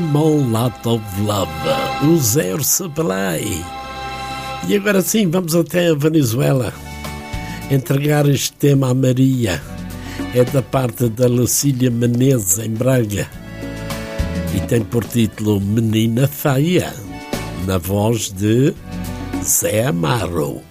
Mon Lot of Love, o Zé Supply. E agora sim, vamos até a Venezuela entregar este tema à Maria. É da parte da Lucília Menezes, em Braga, e tem por título Menina Feia, na voz de Zé Amaro.